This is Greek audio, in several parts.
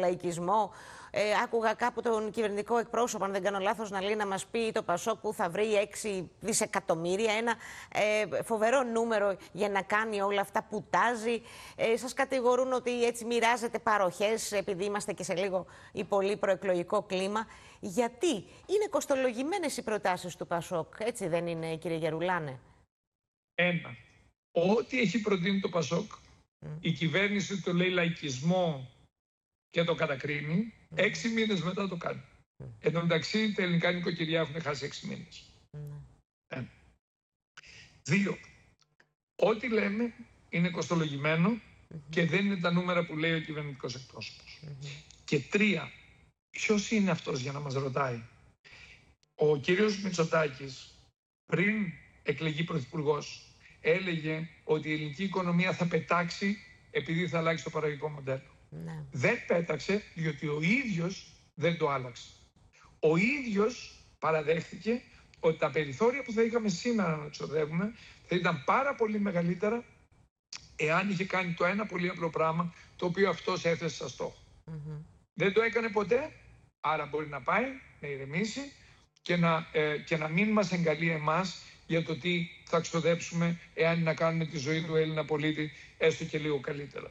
λαϊκισμό. Άκουγα κάπου τον κυβερνητικό εκπρόσωπο, αν δεν κάνω λάθος, να λέει να μας πει το Πασόκ που θα βρει 6 δισεκατομμύρια, ένα φοβερό νούμερο για να κάνει όλα αυτά που τάζει. Σας κατηγορούν ότι έτσι μοιράζετε παροχές, επειδή είμαστε και σε λίγο ή πολύ προεκλογικό κλίμα. Γιατί είναι κοστολογημένες οι προτάσεις του Πασόκ, έτσι δεν είναι, κύριε Γερουλάνε? Ένα. Ό,τι έχει προτείνει το Πασόκ, η κυβέρνηση το λέει λαϊκισμό και το κατακρίνει, 6 μήνες μετά το κάνει. Εν τω μεταξύ, τα ελληνικά νοικοκυριά έχουν χάσει 6 μήνες. Ένα. 2. Ό,τι λέμε είναι κοστολογημένο και δεν είναι τα νούμερα που λέει ο κυβερνητικός εκπρόσωπος. Και 3. Ποιος είναι αυτός για να μας ρωτάει? Ο κύριος Μητσοτάκης, πριν εκλεγεί πρωθυπουργός, έλεγε ότι η ελληνική οικονομία θα πετάξει επειδή θα αλλάξει το παραγωγικό μοντέλο. Δεν πέταξε, διότι ο ίδιος δεν το άλλαξε. Ο ίδιος παραδέχτηκε ότι τα περιθώρια που θα είχαμε σήμερα να εξοδεύουμε θα ήταν πάρα πολύ μεγαλύτερα εάν είχε κάνει το ένα πολύ απλό πράγμα, το οποίο αυτός έθεσε σαν στόχο. Δεν το έκανε ποτέ, άρα μπορεί να πάει, να ηρεμήσει και να μην μας εγκαλεί εμάς για το τι θα ξοδέψουμε εάν να κάνουμε τη ζωή του Έλληνα πολίτη έστω και λίγο καλύτερα.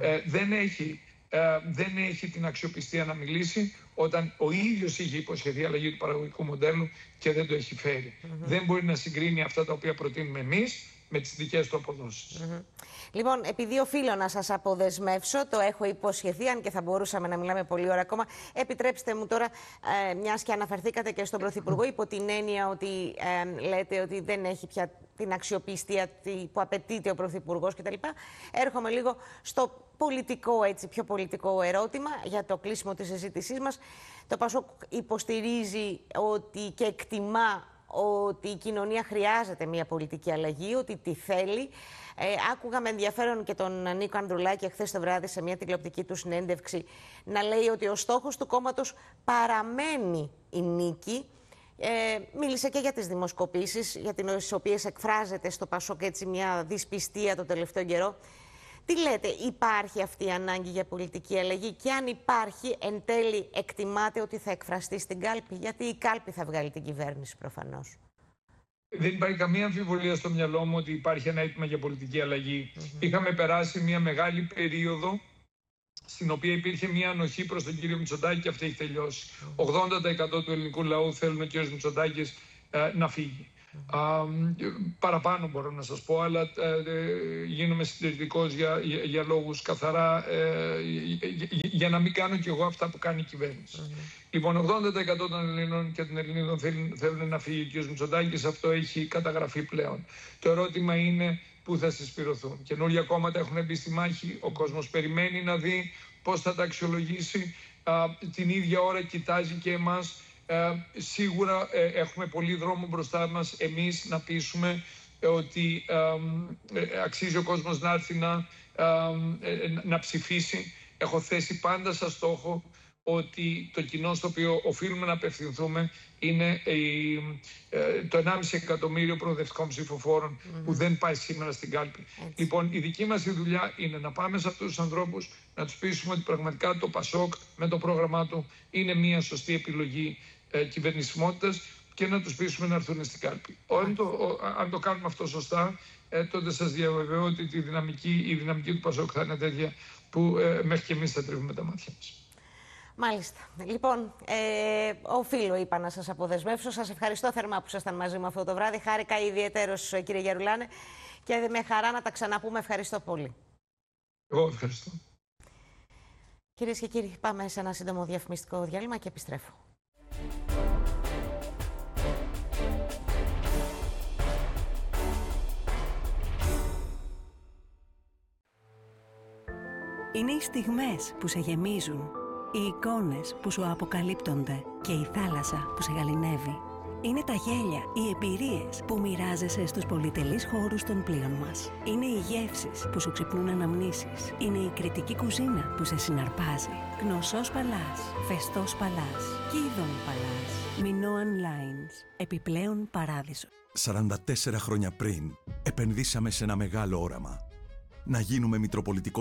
Δεν έχει την αξιοπιστία να μιλήσει όταν ο ίδιος είχε υποσχεθεί αλλαγή του παραγωγικού μοντέλου και δεν το έχει φέρει. Δεν μπορεί να συγκρίνει αυτά τα οποία προτείνουμε εμείς με τις δικές του αποδόσεις. Λοιπόν, επειδή οφείλω να σας αποδεσμεύσω, το έχω υποσχεθεί, αν και θα μπορούσαμε να μιλάμε πολλή ώρα ακόμα, επιτρέψτε μου τώρα, μιας και αναφερθήκατε και στον Πρωθυπουργό, υπό την έννοια ότι λέτε ότι δεν έχει πια την αξιοπιστία που απαιτείται ο Πρωθυπουργός κτλ. Έρχομαι λίγο στο πολιτικό, έτσι, πιο πολιτικό ερώτημα για το κλείσιμο της συζήτησής μας. Το Πασόκ υποστηρίζει ότι και εκτιμά ότι η κοινωνία χρειάζεται μια πολιτική αλλαγή, ότι τη θέλει. Άκουγα με ενδιαφέρον και τον Νίκο Ανδρουλάκη χθες το βράδυ σε μια τηλεοπτική του συνέντευξη να λέει ότι ο στόχος του κόμματος παραμένει η νίκη. Μίλησε και για τις δημοσκοπήσεις, για τις οποίες εκφράζεται στο Πασόκ έτσι μια δυσπιστία το τελευταίο καιρό. Τι λέτε, υπάρχει αυτή η ανάγκη για πολιτική αλλαγή και αν υπάρχει, εν τέλει εκτιμάτε ότι θα εκφραστεί στην κάλπη? Γιατί η κάλπη θα βγάλει την κυβέρνηση προφανώς. Δεν υπάρχει καμία αμφιβολία στο μυαλό μου ότι υπάρχει ένα αίτημα για πολιτική αλλαγή. Είχαμε περάσει μια μεγάλη περίοδο στην οποία υπήρχε μια ανοχή προς τον κύριο Μητσοτάκη και αυτή έχει τελειώσει. 80% του ελληνικού λαού θέλουν ο κύριος Μητσοτάκης να φύγει. Παραπάνω μπορώ να σας πω, αλλά γίνομαι συντηρητικός για λόγους καθαρά, για να μην κάνω κι εγώ αυτά που κάνει η κυβέρνηση. Λοιπόν, 80% των Ελλήνων και των Ελληνίδων θέλουν να φύγει ο κ. Μητσοτάκης, αυτό έχει καταγραφεί πλέον. Το ερώτημα είναι πού θα συσπηρωθούν. Καινούργια κόμματα έχουν μπει στη μάχη, ο κόσμος περιμένει να δει πώς θα τα αξιολογήσει, την ίδια ώρα κοιτάζει και εμάς. Σίγουρα έχουμε πολύ δρόμο μπροστά μας εμείς να πείσουμε ότι αξίζει ο κόσμος να έρθει να ψηφίσει. Έχω θέσει πάντα σαν στόχο ότι το κοινό στο οποίο οφείλουμε να απευθυνθούμε είναι το 1,5 εκατομμύριο προοδευτικών ψηφοφόρων που δεν πάει σήμερα στην κάλπη. Λοιπόν, η δική μας η δουλειά είναι να πάμε σε αυτούς τους ανθρώπους, να τους πείσουμε ότι πραγματικά το Πασόκ με το πρόγραμμά του είναι μια σωστή επιλογή κυβερνησιμότητας και να τους πείσουμε να έρθουν στην κάλπη. Αν το κάνουμε αυτό σωστά, τότε σας διαβεβαιώ ότι η δυναμική του Πασόκ θα είναι τέτοια που μέχρι και εμείς θα τρίβουμε τα μάτια μας. Μάλιστα. Λοιπόν, οφείλω, είπα, να σας αποδεσμεύσω. Σας ευχαριστώ θερμά που ήσασταν μαζί μου αυτό το βράδυ. Χάρηκα ιδιαιτέρως, κύριε Γερουλάνε, και με χαρά να τα ξαναπούμε. Ευχαριστώ πολύ. Εγώ ευχαριστώ. Κυρίες και κύριοι, πάμε σε ένα σύντομο διαφημιστικό διάλειμμα και επιστρέφω. Είναι οι στιγμές που σε γεμίζουν, οι εικόνες που σου αποκαλύπτονται και η θάλασσα που σε γαληνεύει. Είναι τα γέλια, οι εμπειρίες που μοιράζεσαι στους πολυτελείς χώρους των πλοίων μας. Είναι οι γεύσεις που σου ξυπνούν αναμνήσεις. Είναι η κριτική κουζίνα που σε συναρπάζει. Γνωσός Παλάς, Φεστός Παλάς, Κίδων Παλάς, Μινόαν Lines, επιπλέον παράδεισο. 44 χρόνια πριν, επενδύσαμε σε ένα μεγάλο όραμα. Να γίνουμε μητροπολιτικό